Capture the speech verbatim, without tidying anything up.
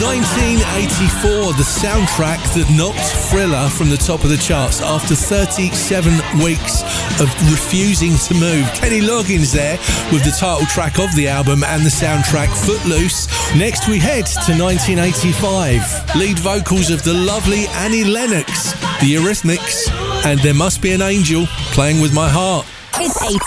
nineteen eighty-four, the soundtrack that knocked Thriller from the top of the charts after thirty-seven weeks of refusing to move. Kenny Loggins there with the title track of the album and the soundtrack Footloose. Next we head to nineteen eighty-five. Lead vocals of the lovely Annie Lennox, the Eurythmics, and There Must Be an Angel, Playing With My Heart. It's eight.